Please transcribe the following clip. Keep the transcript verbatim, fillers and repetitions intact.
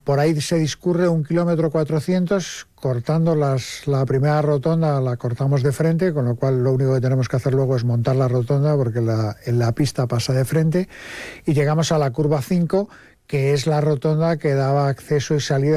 Por ahí se discurre un kilómetro cuatrocientos, cortando las, la primera rotonda, la cortamos de frente, con lo cual lo único que tenemos que hacer luego es montar la rotonda, porque la, en la pista pasa de frente, y llegamos a la curva cinco, que es la rotonda que daba acceso y salida